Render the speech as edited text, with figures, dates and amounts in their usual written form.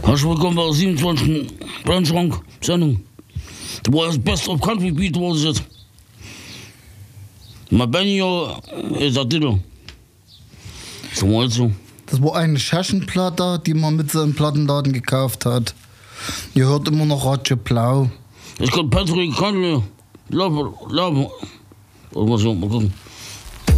Herzlich willkommen bei der 27. Brandschrank-Sendung. Das war das Best of Country Beat, was es jetzt. Mein Benny ist der Titel. So mal jetzt so. Das war eine Schäschenplatte, die man mit so einem Plattenladen gekauft hat. Ihr hört immer noch Radio Blau. Ich kann Patrick Candle, Love, oder was so, mal gucken.